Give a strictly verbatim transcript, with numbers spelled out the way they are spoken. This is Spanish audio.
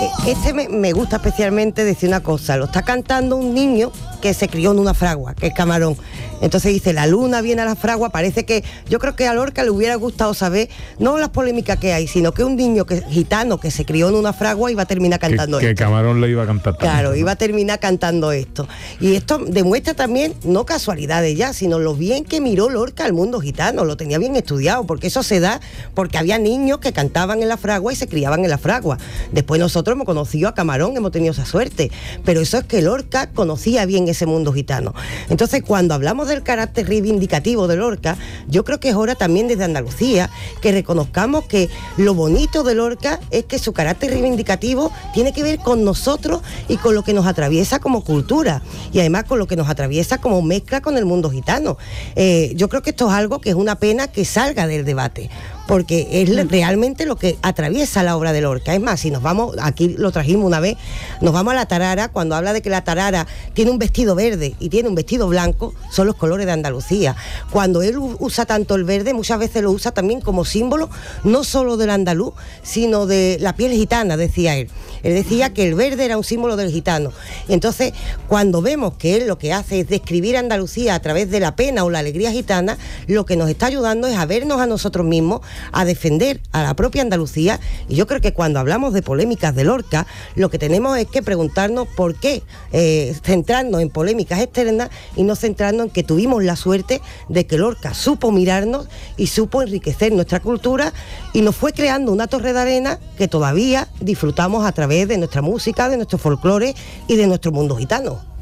este me, me gusta especialmente decir una cosa, lo está cantando un niño que se crió en una fragua, que es Camarón. Entonces dice, la luna viene a la fragua, parece que, yo creo que a Lorca le hubiera gustado saber, no las polémicas que hay, sino que un niño que, gitano que se crió en una fragua iba a terminar cantando que, esto. Que Camarón le iba a cantar también. Claro, iba a terminar cantando esto. Y esto demuestra también, no casualidades ya, sino lo bien que miró Lorca al mundo gitano, lo tenía bien estudiado, porque eso se da porque había niños que cantaban en la fragua y se criaban en la fragua. Después nosotros hemos conocido a Camarón, hemos tenido esa suerte, pero eso es que Lorca conocía bien ese mundo gitano. Entonces, cuando hablamos del carácter reivindicativo de Lorca, yo creo que es hora también desde Andalucía que reconozcamos que lo bonito de Lorca es que su carácter reivindicativo tiene que ver con nosotros y con lo que nos atraviesa como cultura, y además con lo que nos atraviesa como mezcla con el mundo gitano. Eh, yo creo que esto es algo que es una pena que salga del debate, porque es realmente lo que atraviesa la obra de Lorca. Es más, si nos vamos, aquí lo trajimos una vez, nos vamos a la tarara, cuando habla de que la tarara tiene un vestido verde y tiene un vestido blanco, son los colores de Andalucía. Cuando él usa tanto el verde, muchas veces lo usa también como símbolo, no solo del andaluz, sino de la piel gitana, decía él. Él decía que el verde era un símbolo del gitano. Entonces, cuando vemos que él lo que hace es describir Andalucía a través de la pena o la alegría gitana, lo que nos está ayudando es a vernos a nosotros mismos, a defender a la propia Andalucía. Y yo creo que cuando hablamos de polémicas de Lorca, lo que tenemos es que preguntarnos por qué eh, centrarnos en polémicas externas y no centrarnos en que tuvimos la suerte de que Lorca supo mirarnos y supo enriquecer nuestra cultura y nos fue creando una torre de arena que todavía disfrutamos a través de nuestra música, de nuestro folclore y de nuestro mundo gitano.